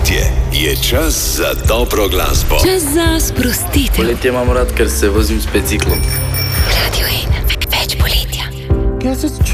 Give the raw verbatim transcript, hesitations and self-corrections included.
poletje je čas za dobro glasbo. Čas za sprostitev. Poletje imam rad, ker se vozim s biciklom. Radio ena, več poletja. Guess it's